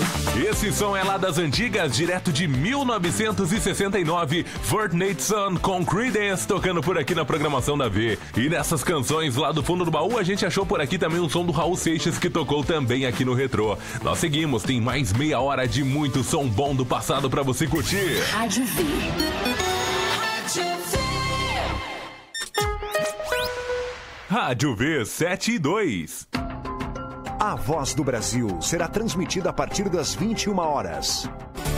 Esse som é lá das antigas, direto de 1969, Fortnite Sun com Creedence tocando por aqui na programação da V. E nessas canções lá do fundo do baú, a gente achou por aqui também um som do Raul Seixas que tocou também aqui no Retrô. Nós seguimos, tem mais meia hora de muito som bom do passado pra você curtir. Rádio V. Rádio V 7 e 2. A Voz do Brasil será transmitida a partir das 21 horas.